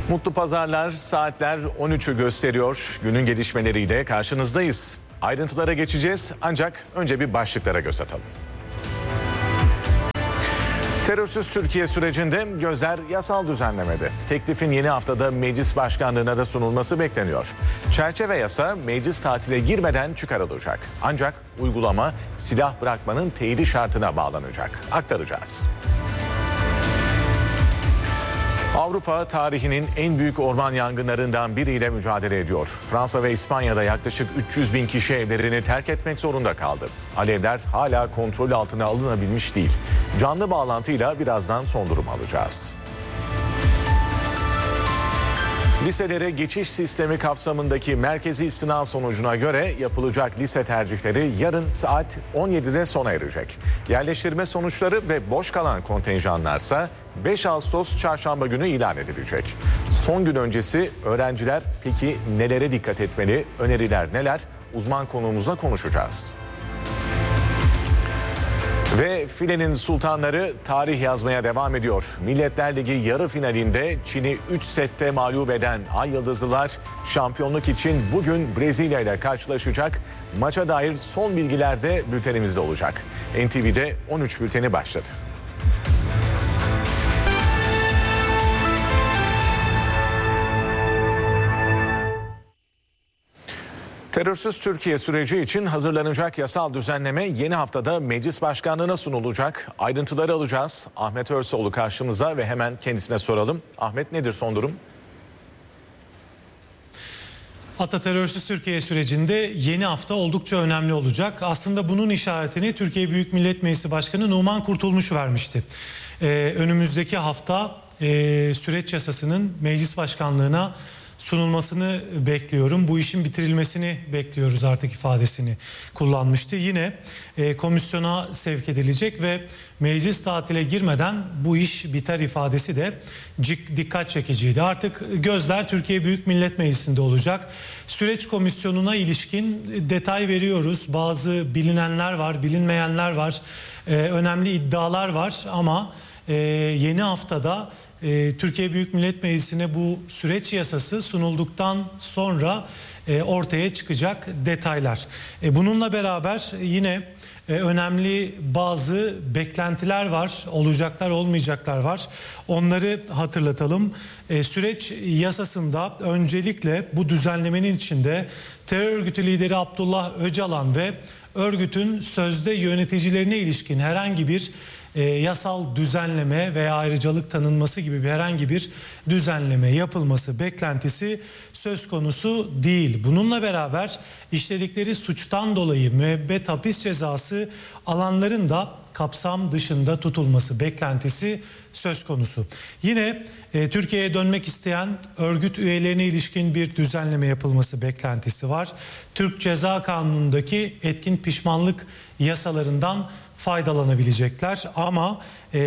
Mutlu pazarlar, saatler 13'ü gösteriyor. Günün gelişmeleriyle karşınızdayız. Ayrıntılara geçeceğiz ancak önce bir başlıklara göz atalım. Terörsüz Türkiye sürecinde gözler yasal düzenlemede. Teklifin yeni haftada meclis başkanlığına da sunulması bekleniyor. Çerçeve yasa meclis tatile girmeden çıkarılacak. Ancak uygulama silah bırakmanın teyidi şartına bağlanacak. Aktaracağız. Avrupa tarihinin en büyük orman yangınlarından biriyle mücadele ediyor. Fransa ve İspanya'da yaklaşık 300 bin kişi evlerini terk etmek zorunda kaldı. Alevler hala kontrol altına alınabilmiş değil. Canlı bağlantıyla birazdan son durumu alacağız. Liselere geçiş sistemi kapsamındaki merkezi sınav sonucuna göre yapılacak lise tercihleri yarın saat 17'de sona erecek. Yerleştirme sonuçları ve boş kalan kontenjanlarsa 5 Ağustos çarşamba günü ilan edilecek. Son gün öncesi öğrenciler peki nelere dikkat etmeli, öneriler neler? Uzman konuğumuzla konuşacağız. Ve filenin sultanları tarih yazmaya devam ediyor. Milletler Ligi yarı finalinde Çin'i 3 sette mağlup eden Ay Yıldızlılar şampiyonluk için bugün Brezilya ile karşılaşacak. Maça dair son bilgiler de bültenimizde olacak. NTV'de 13 bülteni başladı. Terörsüz Türkiye süreci için hazırlanacak yasal düzenleme yeni haftada meclis başkanlığına sunulacak. Ayrıntıları alacağız. Ahmet Örsoğlu karşımıza ve hemen kendisine soralım. Ahmet, nedir son durum? Terörsüz Türkiye sürecinde yeni hafta oldukça önemli olacak. Aslında bunun işaretini Türkiye Büyük Millet Meclisi Başkanı Numan Kurtulmuş vermişti. Önümüzdeki hafta süreç yasasının meclis başkanlığına sunulmasını bekliyorum. Bu işin bitirilmesini bekliyoruz artık ifadesini kullanmıştı. Yine komisyona sevk edilecek ve meclis tatile girmeden bu iş biter ifadesi de dikkat çekiciydi. Artık gözler Türkiye Büyük Millet Meclisi'nde olacak. Süreç komisyonuna ilişkin detay veriyoruz. Bazı bilinenler var, bilinmeyenler var. Önemli iddialar var ama yeni haftada Türkiye Büyük Millet Meclisi'ne bu süreç yasası sunulduktan sonra ortaya çıkacak detaylar. Bununla beraber yine önemli bazı beklentiler var, olacaklar olmayacaklar var. Onları hatırlatalım. Süreç yasasında öncelikle bu düzenlemenin içinde terör örgütü lideri Abdullah Öcalan ve örgütün sözde yöneticilerine ilişkin herhangi bir yasal düzenleme veya ayrıcalık tanınması gibi bir herhangi bir düzenleme yapılması beklentisi söz konusu değil. Bununla beraber işledikleri suçtan dolayı müebbet hapis cezası alanların da kapsam dışında tutulması beklentisi söz konusu. Yine Türkiye'ye dönmek isteyen örgüt üyelerine ilişkin bir düzenleme yapılması beklentisi var. Türk Ceza Kanunu'ndaki etkin pişmanlık yasalarından faydalanabilecekler ama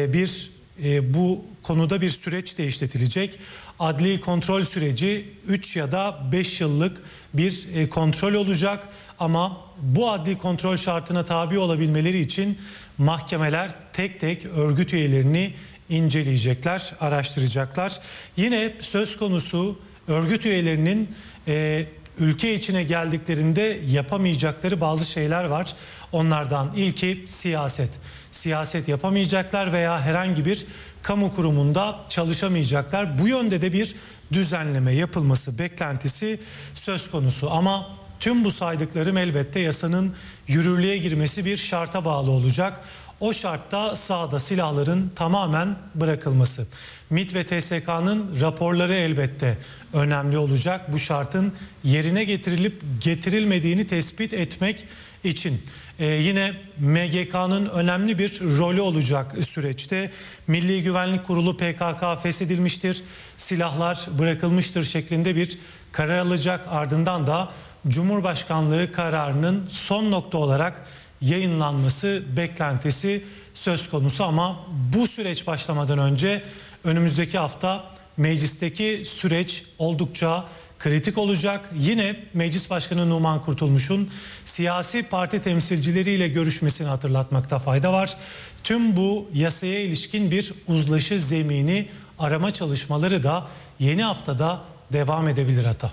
bu konuda bir süreç de işletilecek. Adli kontrol süreci 3 ya da 5 yıllık bir kontrol olacak ama bu adli kontrol şartına tabi olabilmeleri için mahkemeler tek tek örgüt üyelerini inceleyecekler, araştıracaklar. Yine söz konusu örgüt üyelerinin ülke içine geldiklerinde yapamayacakları bazı şeyler var. Onlardan ilki siyaset. Siyaset yapamayacaklar veya herhangi bir kamu kurumunda çalışamayacaklar. Bu yönde de bir düzenleme yapılması beklentisi söz konusu. Ama tüm bu saydıklarım elbette yasanın yürürlüğe girmesi bir şarta bağlı olacak. O şartta sahada silahların tamamen bırakılması. MİT ve TSK'nın raporları elbette önemli olacak. Bu şartın yerine getirilip getirilmediğini tespit etmek için. Yine MGK'nın önemli bir rolü olacak süreçte. Milli Güvenlik Kurulu PKK feshedilmiştir, silahlar bırakılmıştır şeklinde bir karar alacak. Ardından da Cumhurbaşkanlığı kararının son nokta olarak yayınlanması beklentisi söz konusu ama bu süreç başlamadan önce önümüzdeki hafta meclisteki süreç oldukça kritik olacak. Yine Meclis Başkanı Numan Kurtulmuş'un siyasi parti temsilcileriyle görüşmesini hatırlatmakta fayda var. Tüm bu yasaya ilişkin bir uzlaşı zemini arama çalışmaları da yeni haftada devam edebilir Ata.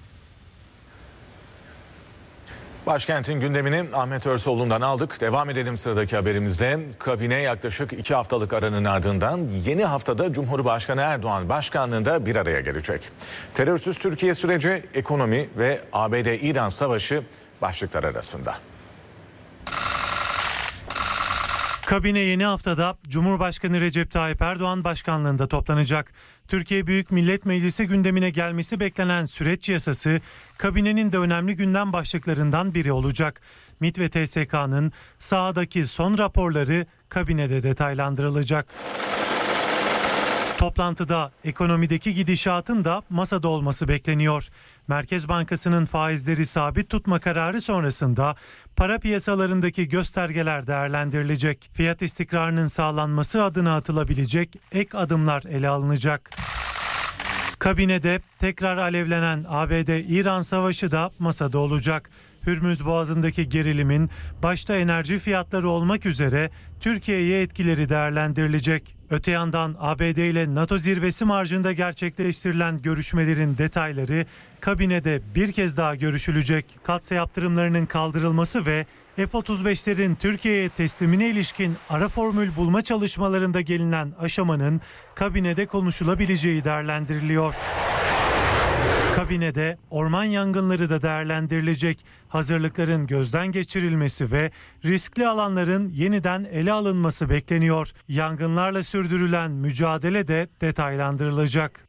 Başkentin gündemini Ahmet Örsoğlu'ndan aldık. Devam edelim sıradaki haberimizde. Kabine yaklaşık 2 haftalık aranın ardından yeni haftada Cumhurbaşkanı Erdoğan başkanlığında bir araya gelecek. Terörsüz Türkiye süreci, ekonomi ve ABD-İran savaşı başlıklar arasında. Kabine yeni haftada Cumhurbaşkanı Recep Tayyip Erdoğan başkanlığında toplanacak. Türkiye Büyük Millet Meclisi gündemine gelmesi beklenen süreç yasası kabinenin de önemli gündem başlıklarından biri olacak. MİT ve TSK'nın sahadaki son raporları kabinede detaylandırılacak. Toplantıda ekonomideki gidişatın da masada olması bekleniyor. Merkez Bankası'nın faizleri sabit tutma kararı sonrasında para piyasalarındaki göstergeler değerlendirilecek. Fiyat istikrarının sağlanması adına atılabilecek ek adımlar ele alınacak. Kabinede tekrar alevlenen ABD-İran savaşı da masada olacak. Hürmüz Boğazı'ndaki gerilimin başta enerji fiyatları olmak üzere Türkiye'ye etkileri değerlendirilecek. Öte yandan ABD ile NATO zirvesi marjında gerçekleştirilen görüşmelerin detayları kabinede bir kez daha görüşülecek. Katsa yaptırımlarının kaldırılması ve F-35'lerin Türkiye'ye teslimine ilişkin ara formül bulma çalışmalarında gelinen aşamanın kabinede konuşulabileceği değerlendiriliyor. Kabinede orman yangınları da değerlendirilecek. Hazırlıkların gözden geçirilmesi ve riskli alanların yeniden ele alınması bekleniyor. Yangınlarla sürdürülen mücadele de detaylandırılacak.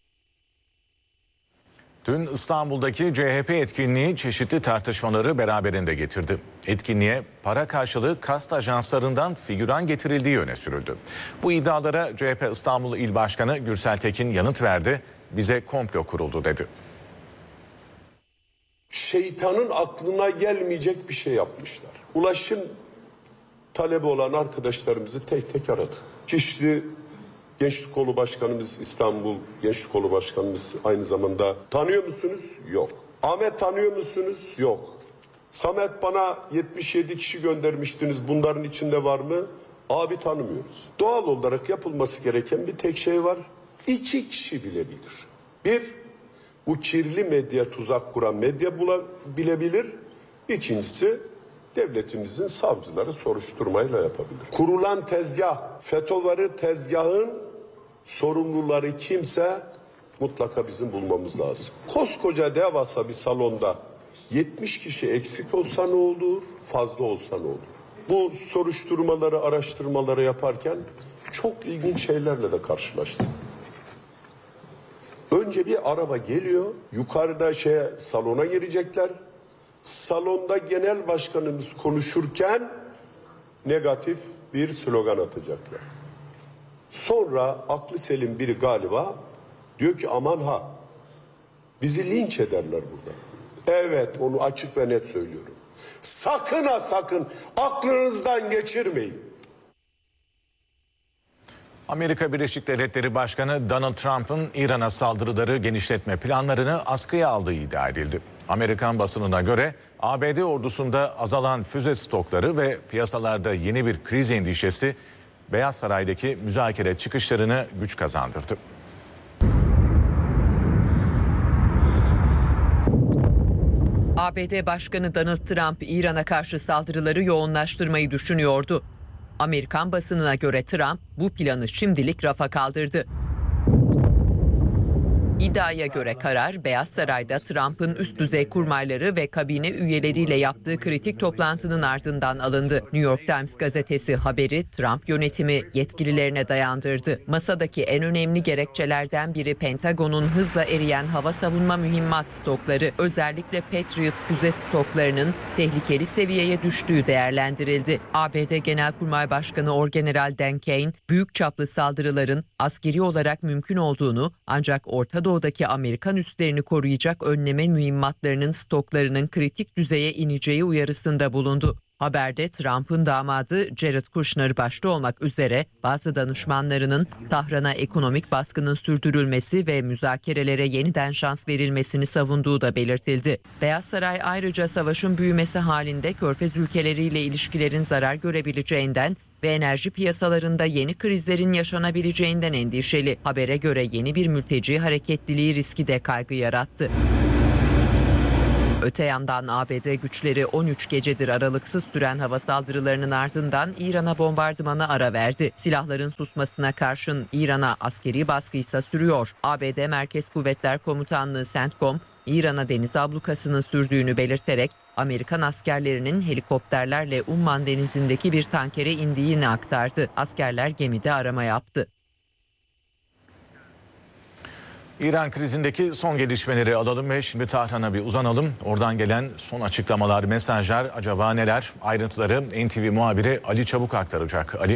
Dün İstanbul'daki CHP etkinliği çeşitli tartışmaları beraberinde getirdi. Etkinliğe para karşılığı kast ajanslarından figüran getirildiği öne sürüldü. Bu iddialara CHP İstanbul İl Başkanı Gürsel Tekin yanıt verdi. Bize komplo kuruldu dedi. Şeytanın aklına gelmeyecek bir şey yapmışlar. Ulaşım talebi olan arkadaşlarımızı tek tek aradı. Şişli Gençlik Kolu Başkanımız, İstanbul Gençlik Kolu Başkanımız aynı zamanda tanıyor musunuz? Yok. Ahmet tanıyor musunuz? Yok. Samet bana 77 kişi göndermiştiniz. Bunların içinde var mı? Abi tanımıyoruz. Doğal olarak yapılması gereken bir tek şey var. 2 kişi bilebilir. Bir, bu kirli medya tuzak kuran medya bilebilir. İkincisi devletimizin savcıları soruşturmayla yapabilir. Kurulan tezgah, FETÖ'leri tezgahın sorumluları kimse mutlaka bizim bulmamız lazım. Koskoca devasa bir salonda 70 kişi eksik olsa ne olur, fazla olsa ne olur? Bu soruşturmaları, araştırmaları yaparken çok ilginç şeylerle de karşılaştık. Önce bir araba geliyor, yukarıda salona girecekler. Salonda genel başkanımız konuşurken negatif bir slogan atacaklar. Sonra aklı selim biri galiba diyor ki aman ha bizi linç ederler burada. Evet, onu açık ve net söylüyorum. Sakın ha sakın aklınızdan geçirmeyin. Amerika Birleşik Devletleri Başkanı Donald Trump'ın İran'a saldırıları genişletme planlarını askıya aldığı iddia edildi. Amerikan basınına göre ABD ordusunda azalan füze stokları ve piyasalarda yeni bir kriz endişesi Beyaz Saray'daki müzakere çıkışlarını güç kazandırdı. ABD Başkanı Donald Trump İran'a karşı saldırıları yoğunlaştırmayı düşünüyordu. Amerikan basınına göre Trump bu planı şimdilik rafa kaldırdı. İddiaya göre karar Beyaz Saray'da Trump'ın üst düzey kurmayları ve kabine üyeleriyle yaptığı kritik toplantının ardından alındı. New York Times gazetesi haberi Trump yönetimi yetkililerine dayandırdı. Masadaki en önemli gerekçelerden biri Pentagon'un hızla eriyen hava savunma mühimmat stokları, özellikle Patriot füze stoklarının tehlikeli seviyeye düştüğü değerlendirildi. ABD Genelkurmay Başkanı Orgeneral Dan Kane, büyük çaplı saldırıların askeri olarak mümkün olduğunu ancak Orta Doğu'daki Amerikan üslerini koruyacak önleme mühimmatlarının stoklarının kritik düzeye ineceği uyarısında bulundu. Haberde Trump'ın damadı Jared Kushner başta olmak üzere bazı danışmanlarının Tahran'a ekonomik baskının sürdürülmesi ve müzakerelere yeniden şans verilmesini savunduğu da belirtildi. Beyaz Saray ayrıca savaşın büyümesi halinde Körfez ülkeleriyle ilişkilerin zarar görebileceğinden ve enerji piyasalarında yeni krizlerin yaşanabileceğinden endişeli. Habere göre yeni bir mülteci hareketliliği riski de kaygı yarattı. Öte yandan ABD güçleri 13 gecedir aralıksız süren hava saldırılarının ardından İran'a bombardımana ara verdi. Silahların susmasına karşın İran'a askeri baskı ise sürüyor. ABD Merkez Kuvvetler Komutanlığı CENTCOM, İran'a deniz ablukasını sürdüğünü belirterek Amerikan askerlerinin helikopterlerle Umman denizindeki bir tankere indiğini aktardı. Askerler gemide arama yaptı. İran krizindeki son gelişmeleri alalım ve şimdi Tahran'a bir uzanalım. Oradan gelen son açıklamalar, mesajlar acaba neler? Ayrıntıları NTV muhabiri Ali Çabuk aktaracak. Ali.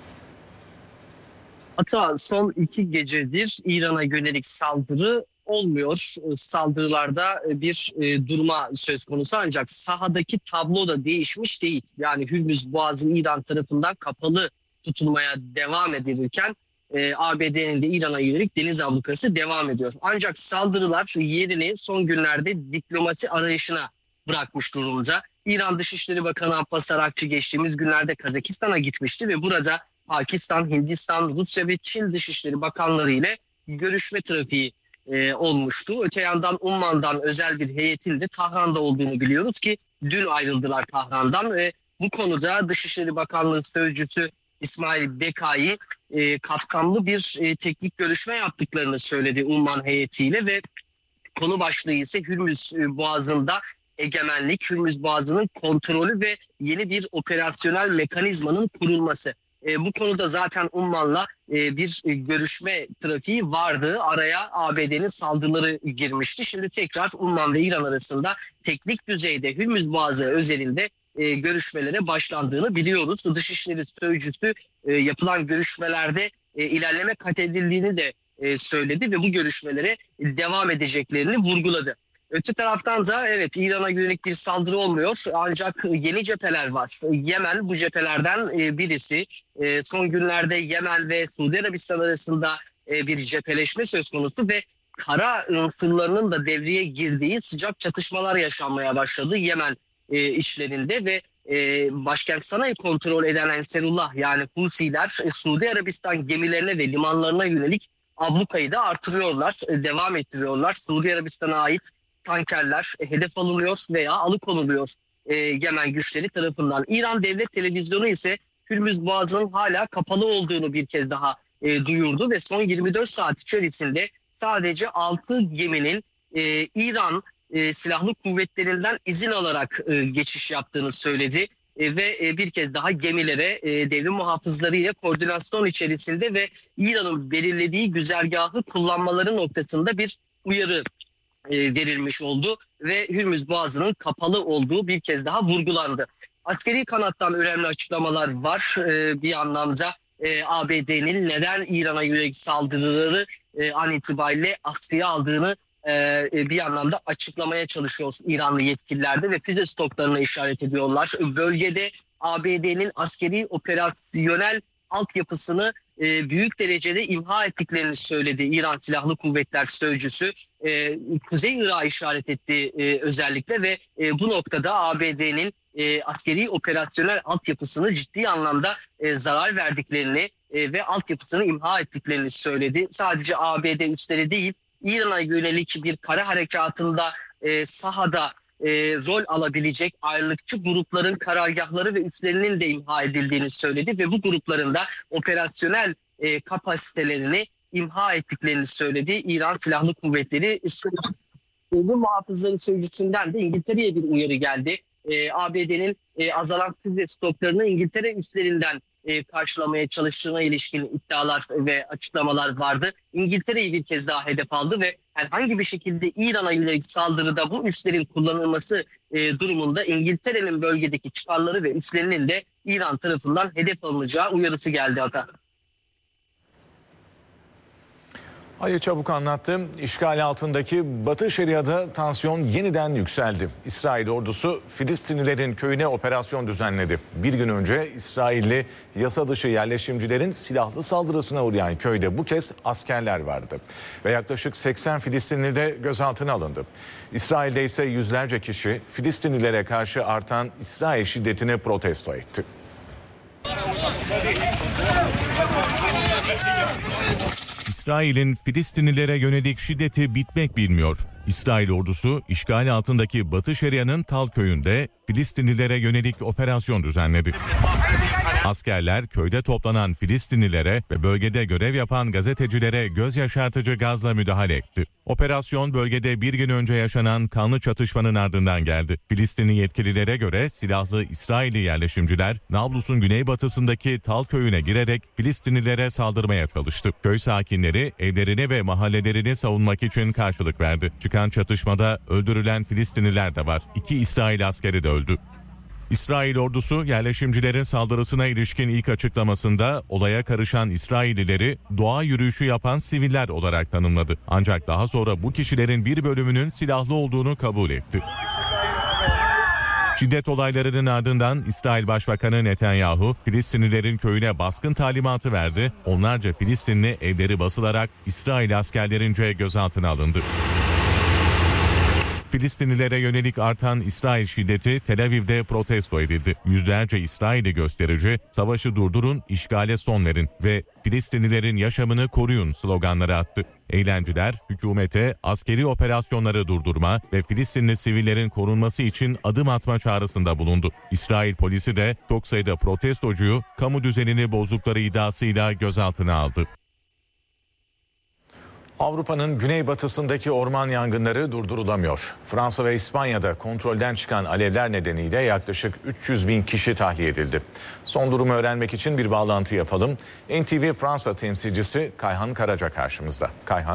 Hatta son 2 gecedir İran'a yönelik saldırı olmuyor. Saldırılarda bir durma söz konusu, ancak sahadaki tablo da değişmiş değil. Yani Hürmüz Boğazı İran tarafından kapalı tutulmaya devam edilirken ABD'nin de İran'a yönelik deniz ablukası devam ediyor. Ancak saldırılar yerini son günlerde diplomasi arayışına bırakmış durumda. İran Dışişleri Bakanı Abbas Arakçı geçtiğimiz günlerde Kazakistan'a gitmişti ve burada Pakistan, Hindistan, Rusya ve Çin Dışişleri Bakanları ile görüşme trafiği olmuştu. Öte yandan Umman'dan özel bir heyetin de Tahran'da olduğunu biliyoruz ki dün ayrıldılar Tahran'dan ve bu konuda Dışişleri Bakanlığı Sözcüsü İsmail Bekai kapsamlı bir teknik görüşme yaptıklarını söyledi Umman heyetiyle ve konu başlığı ise Hürmüz Boğazı'nda egemenlik, Hürmüz Boğazı'nın kontrolü ve yeni bir operasyonel mekanizmanın kurulması. Bu konuda zaten Umman'la bir görüşme trafiği vardı. Araya ABD'nin saldırıları girmişti. Şimdi tekrar Umman ve İran arasında teknik düzeyde Hürmüz Boğazı özelinde görüşmelere başlandığını biliyoruz. Dışişleri Sözcüsü yapılan görüşmelerde ilerleme kat edildiğini de söyledi ve bu görüşmelere devam edeceklerini vurguladı. Öte taraftan da evet, İran'a yönelik bir saldırı olmuyor, ancak yeni cepheler var. Yemen bu cephelerden birisi. Son günlerde Yemen ve Suudi Arabistan arasında bir cepheleşme söz konusu ve kara unsurlarının da devreye girdiği sıcak çatışmalar yaşanmaya başladı Yemen işlerinde ve başkent Sana'yı kontrol eden Ensarullah yani Husiler Suudi Arabistan gemilerine ve limanlarına yönelik ablukayı da artırıyorlar, devam ettiriyorlar. Suudi Arabistan'a ait tankerler hedef alınıyor veya alıkonuluyor Yemen güçleri tarafından. İran Devlet Televizyonu ise Hürmüz Boğazı'nın hala kapalı olduğunu bir kez daha duyurdu ve son 24 saat içerisinde sadece 6 geminin İran silahlı kuvvetlerinden izin alarak geçiş yaptığını söyledi. Ve bir kez daha gemilere devrim muhafızları ile koordinasyon içerisinde ve İran'ın belirlediği güzergahı kullanmaları noktasında bir uyarı verilmiş oldu ve Hürmüz Boğazı'nın kapalı olduğu bir kez daha vurgulandı. Askeri kanattan önemli açıklamalar var. Bir anlamda ABD'nin neden İran'a yönelik saldırıları an itibariyle askıya aldığını bir anlamda açıklamaya çalışıyor İranlı yetkililer de ve füze stoklarına işaret ediyorlar. Bölgede ABD'nin askeri operasyonel altyapısını büyük derecede imha ettiklerini söyledi İran Silahlı Kuvvetler Sözcüsü. Kuzey Irak'a işaret etti özellikle ve bu noktada ABD'nin askeri operasyonel altyapısını ciddi anlamda zarar verdiklerini ve altyapısını imha ettiklerini söyledi. Sadece ABD üsleri değil, İran'a yönelik bir kara harekatında sahada rol alabilecek ayrılıkçı grupların karargahları ve üslerinin de imha edildiğini söyledi ve bu grupların da operasyonel kapasitelerini imha ettiklerini söyledi İran Silahlı Kuvvetleri. Bu muhafızların sözcüsünden de İngiltere'ye bir uyarı geldi. ABD'nin azalan füze stoklarını İngiltere üslerinden karşılamaya çalıştığına ilişkin iddialar ve açıklamalar vardı. İngiltere'yi bir kez daha hedef aldı ve herhangi bir şekilde İran'a yönelik saldırıda bu üslerin kullanılması durumunda İngiltere'nin bölgedeki çıkarları ve üslerinin de İran tarafından hedef alınacağı uyarısı geldi hatta. Ali Çabuk anlattı. İşgal altındaki Batı Şeria'da tansiyon yeniden yükseldi. İsrail ordusu Filistinlilerin köyüne operasyon düzenledi. Bir gün önce İsrailli yasa dışı yerleşimcilerin silahlı saldırısına uğrayan köyde bu kez askerler vardı. Ve yaklaşık 80 Filistinli de gözaltına alındı. İsrail'de ise yüzlerce kişi Filistinlilere karşı artan İsrail şiddetini protesto etti. İsrail'in Filistinlilere yönelik şiddeti bitmek bilmiyor. İsrail ordusu işgal altındaki Batı Şeria'nın Tal köyünde Filistinlilere yönelik operasyon düzenledi. Askerler köyde toplanan Filistinlilere ve bölgede görev yapan gazetecilere göz yaşartıcı gazla müdahale etti. Operasyon bölgede bir gün önce yaşanan kanlı çatışmanın ardından geldi. Filistinli yetkililere göre silahlı İsrailli yerleşimciler Nablus'un güneybatısındaki Tal köyüne girerek Filistinlilere saldırmaya çalıştı. Köy sakinleri evlerini ve mahallelerini savunmak için karşılık verdi. Çıkan çatışmada öldürülen Filistinliler de var. 2 İsrail askeri de öldü. İsrail ordusu yerleşimcilerin saldırısına ilişkin ilk açıklamasında olaya karışan İsraillileri doğa yürüyüşü yapan siviller olarak tanımladı. Ancak daha sonra bu kişilerin bir bölümünün silahlı olduğunu kabul etti. Şiddet olaylarının ardından İsrail Başbakanı Netanyahu, Filistinlilerin köyüne baskın talimatı verdi. Onlarca Filistinli evleri basılarak İsrail askerlerince gözaltına alındı. Filistinlilere yönelik artan İsrail şiddeti Tel Aviv'de protesto edildi. Yüzlerce İsrailli gösterici "Savaşı durdurun, işgale son verin ve Filistinlilerin yaşamını koruyun" sloganları attı. Eylemciler hükümete askeri operasyonları durdurma ve Filistinli sivillerin korunması için adım atma çağrısında bulundu. İsrail polisi de çok sayıda protestocuyu kamu düzenini bozdukları iddiasıyla gözaltına aldı. Avrupa'nın güneybatısındaki orman yangınları durdurulamıyor. Fransa ve İspanya'da kontrolden çıkan alevler nedeniyle yaklaşık 300 bin kişi tahliye edildi. Son durumu öğrenmek için bir bağlantı yapalım. NTV Fransa temsilcisi Kayhan Karaca karşımızda. Kayhan.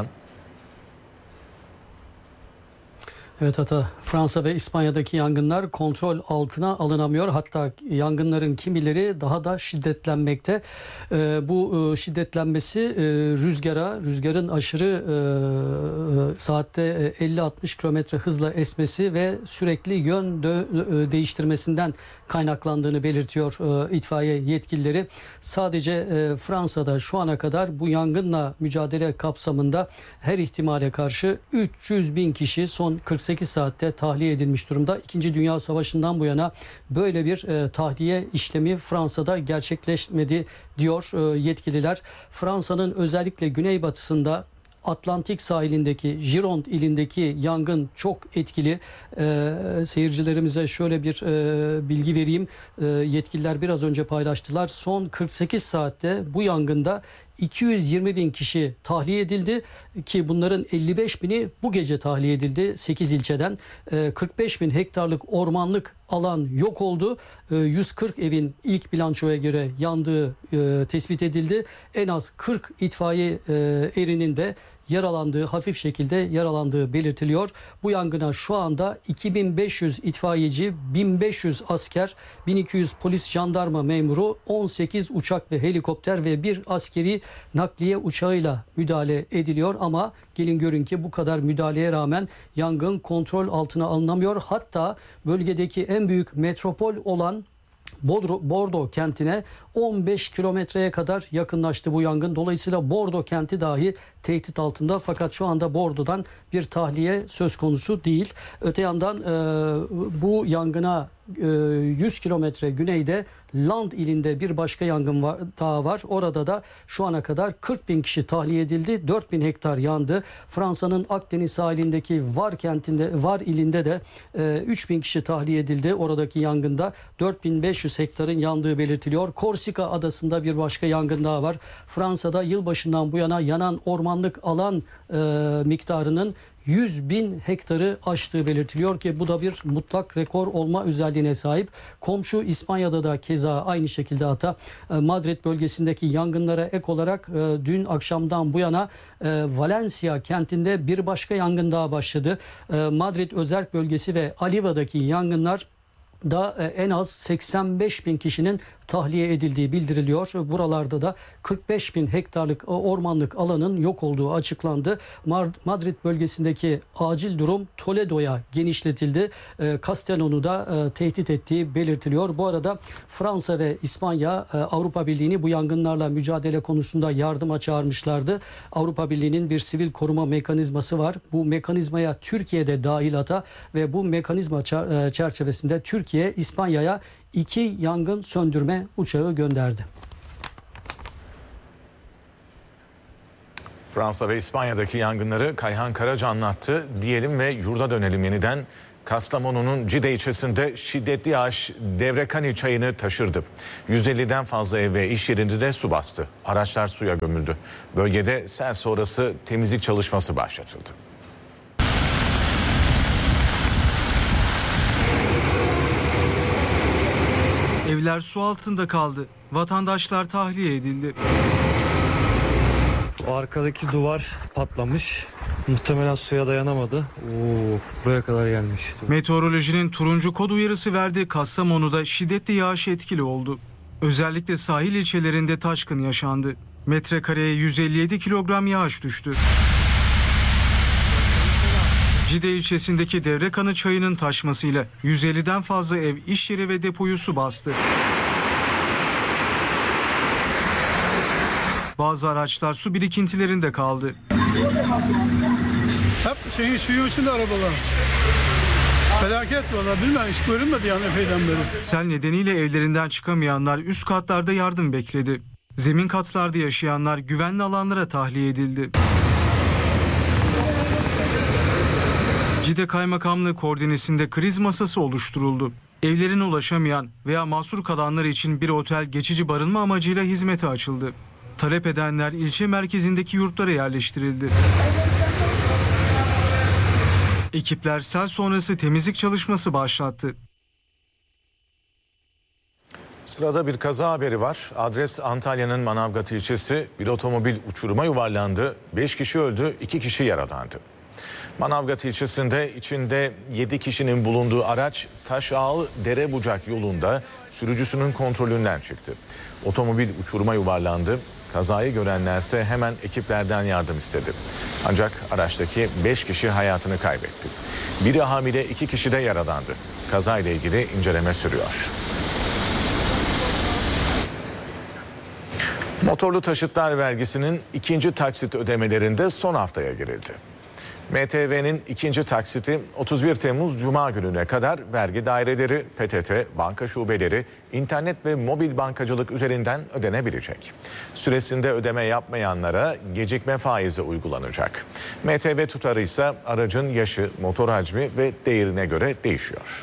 Evet Ata, Fransa ve İspanya'daki yangınlar kontrol altına alınamıyor. Hatta yangınların kimileri daha da şiddetlenmekte. Bu şiddetlenmesi rüzgarın aşırı saatte 50-60 kilometre hızla esmesi ve sürekli yön değiştirmesinden kaynaklandığını belirtiyor itfaiye yetkilileri. Sadece Fransa'da şu ana kadar bu yangınla mücadele kapsamında her ihtimale karşı 300 bin kişi son 48 saatte tahliye edilmiş durumda. İkinci Dünya Savaşı'ndan bu yana böyle bir tahliye işlemi Fransa'da gerçekleşmedi diyor yetkililer. Fransa'nın özellikle güneybatısında Atlantik sahilindeki Gironde ilindeki yangın çok etkili. Seyircilerimize şöyle bir bilgi vereyim. Yetkililer biraz önce paylaştılar. Son 48 saatte bu yangında 220 bin kişi tahliye edildi ki bunların 55 bini bu gece tahliye edildi 8 ilçeden. 45 bin hektarlık ormanlık alan yok oldu. 140 evin ilk bilançoya göre yandığı tespit edildi. En az 40 itfaiye erinin de hafif şekilde yaralandığı belirtiliyor. Bu yangına şu anda 2500 itfaiyeci, 1500 asker, 1200 polis jandarma memuru, 18 uçak ve helikopter ve bir askeri nakliye uçağıyla müdahale ediliyor ama gelin görün ki bu kadar müdahaleye rağmen yangın kontrol altına alınamıyor. Hatta bölgedeki en büyük metropol olan Bordeaux kentine 15 kilometreye kadar yakınlaştı bu yangın. Dolayısıyla Bordeaux kenti dahi tehdit altında fakat şu anda Bordeaux'dan bir tahliye söz konusu değil. Öte yandan bu yangına 100 kilometre güneyde Land ilinde bir başka yangın daha var. Orada da şu ana kadar 40 bin kişi tahliye edildi. 4 bin hektar yandı. Fransa'nın Akdeniz sahilindeki Var ilinde de 3 bin kişi tahliye edildi. Oradaki yangında 4500 hektarın yandığı belirtiliyor. Korsika adasında bir başka yangın daha var. Fransa'da yılbaşından bu yana yanan ormanlık alan miktarının 100 bin hektarı aştığı belirtiliyor ki bu da bir mutlak rekor olma özelliğine sahip. Komşu İspanya'da da keza aynı şekilde Madrid bölgesindeki yangınlara ek olarak dün akşamdan bu yana Valencia kentinde bir başka yangın daha başladı. Madrid özerk bölgesi ve Aliva'daki yangınlar da en az 85 bin kişinin tahliye edildiği bildiriliyor. Buralarda da 45 bin hektarlık ormanlık alanın yok olduğu açıklandı. Madrid bölgesindeki acil durum Toledo'ya genişletildi. Castellon'u da tehdit ettiği belirtiliyor. Bu arada Fransa ve İspanya Avrupa Birliği'ni bu yangınlarla mücadele konusunda yardıma çağırmışlardı. Avrupa Birliği'nin bir sivil koruma mekanizması var. Bu mekanizmaya Türkiye'de dahil ve bu mekanizma çerçevesinde Türkiye İspanya'ya 2 yangın söndürme uçağı gönderdi. Fransa ve İspanya'daki yangınları Kayhan Karaca anlattı. Diyelim ve yurda dönelim yeniden. Kastamonu'nun Cide ilçesinde şiddetli yağış Devrekani çayını taşırdı. 150'den fazla ev ve iş yerinde de su bastı. Araçlar suya gömüldü. Bölgede sel sonrası temizlik çalışması başlatıldı. Evler su altında kaldı. Vatandaşlar tahliye edildi. O arkadaki duvar patlamış. Muhtemelen suya dayanamadı. Buraya kadar gelmiş. Meteorolojinin turuncu kod uyarısı verdiği Kastamonu'da şiddetli yağış etkili oldu. Özellikle sahil ilçelerinde taşkın yaşandı. Metrekareye 157 kilogram yağış düştü. Cide ilçesindeki Devrekanı çayının taşmasıyla 150'den fazla ev, iş yeri ve depoyu su bastı. Bazı araçlar su birikintilerinde kaldı. Hep suyun içinde arabalar. Felaket valla, bilmem, hiç görünmedi yani epeyden beri. Sel nedeniyle evlerinden çıkamayanlar üst katlarda yardım bekledi. Zemin katlarda yaşayanlar güvenli alanlara tahliye edildi. Cide Kaymakamlığı koordinesinde kriz masası oluşturuldu. Evlerine ulaşamayan veya mahsur kalanlar için bir otel geçici barınma amacıyla hizmete açıldı. Talep edenler ilçe merkezindeki yurtlara yerleştirildi. Ekipler sel sonrası temizlik çalışması başlattı. Sırada bir kaza haberi var. Adres Antalya'nın Manavgat ilçesi. Bir otomobil uçuruma yuvarlandı. 5 kişi öldü, 2 kişi yaralandı. Manavgat ilçesinde içinde 7 kişinin bulunduğu araç Taşağlı Derebucak yolunda sürücüsünün kontrolünden çıktı. Otomobil uçuruma yuvarlandı. Kazayı görenlerse hemen ekiplerden yardım istedi. Ancak araçtaki 5 kişi hayatını kaybetti. Biri hamile, 2 kişi de yaralandı. Kazayla ilgili inceleme sürüyor. Motorlu taşıtlar vergisinin ikinci taksit ödemelerinde son haftaya girildi. MTV'nin ikinci taksiti 31 Temmuz Cuma gününe kadar vergi daireleri, PTT, banka şubeleri, internet ve mobil bankacılık üzerinden ödenebilecek. Süresinde ödeme yapmayanlara gecikme faizi uygulanacak. MTV tutarı ise aracın yaşı, motor hacmi ve değerine göre değişiyor.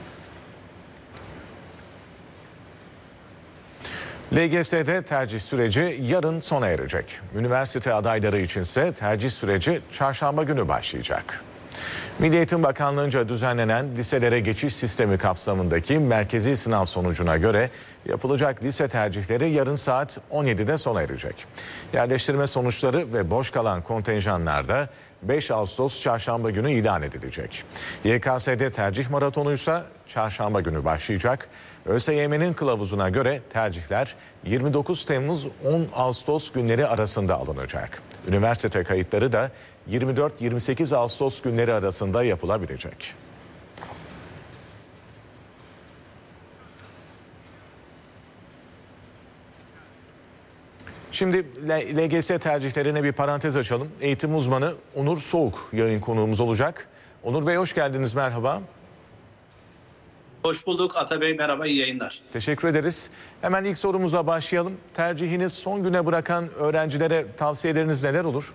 LGS'de tercih süreci yarın sona erecek. Üniversite adayları içinse tercih süreci çarşamba günü başlayacak. Milli Eğitim Bakanlığı'nca düzenlenen liselere geçiş sistemi kapsamındaki merkezi sınav sonucuna göre yapılacak lise tercihleri yarın saat 17'de sona erecek. Yerleştirme sonuçları ve boş kalan kontenjanlar da 5 Ağustos çarşamba günü ilan edilecek. YKS'de tercih maratonuysa çarşamba günü başlayacak. ÖSYM'nin kılavuzuna göre tercihler 29 Temmuz 10 Ağustos günleri arasında alınacak. Üniversite kayıtları da 24-28 Ağustos günleri arasında yapılabilecek. Şimdi LGS tercihlerine bir parantez açalım. Eğitim uzmanı Onur Soğuk yayın konuğumuz olacak. Onur Bey hoş geldiniz, merhaba. Hoş bulduk Atabey, merhaba, iyi yayınlar. Teşekkür ederiz. Hemen ilk sorumuzla başlayalım. Tercihini son güne bırakan öğrencilere tavsiyeleriniz neler olur?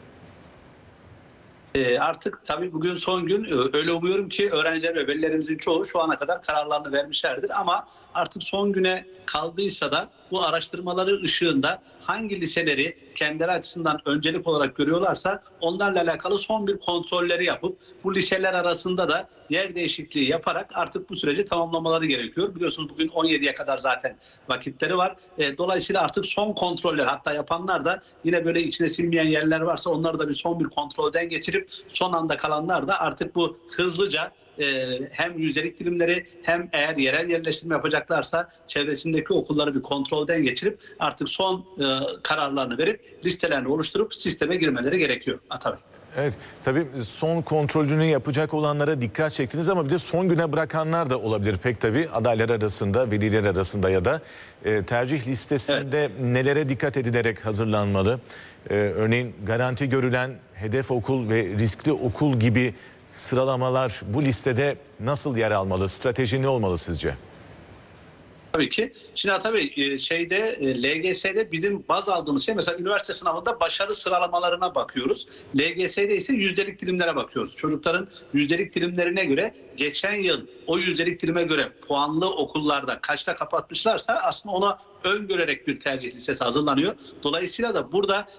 Artık tabii bugün son gün, öyle umuyorum ki öğrenciler ve velilerimizin çoğu şu ana kadar kararlarını vermişlerdir. Ama artık son güne kaldıysa da bu araştırmaları ışığında hangi liseleri kendileri açısından öncelik olarak görüyorlarsa onlarla alakalı son bir kontrolleri yapıp bu liseler arasında da yer değişikliği yaparak artık bu süreci tamamlamaları gerekiyor. Biliyorsunuz bugün 17'ye kadar zaten vakitleri var. Dolayısıyla artık son kontroller, hatta yapanlar da yine böyle içine sinmeyen yerler varsa onları da bir son bir kontrolden geçirip son anda kalanlar da artık bu hızlıca hem yüzdelik dilimleri hem eğer yerel yerleştirme yapacaklarsa çevresindeki okulları bir kontrolden geçirip artık son kararlarını verip listelerini oluşturup sisteme girmeleri gerekiyor Atabey. Evet, tabii son kontrolünü yapacak olanlara dikkat çektiniz ama bir de son güne bırakanlar da olabilir pek tabii adaylar arasında, veliler arasında ya da tercih listesinde nelere dikkat edilerek hazırlanmalı? Örneğin garanti görülen hedef okul ve riskli okul gibi sıralamalar bu listede nasıl yer almalı? Strateji ne olmalı sizce? Tabii ki. Şimdi tabii LGS'de bizim baz aldığımız şey, mesela üniversite sınavında başarı sıralamalarına bakıyoruz. LGS'de ise yüzdelik dilimlere bakıyoruz. Çocukların yüzdelik dilimlerine göre geçen yıl o yüzdelik dilime göre puanlı okullarda kaçta kapatmışlarsa aslında ona öngörerek bir tercih listesi hazırlanıyor. Dolayısıyla da burada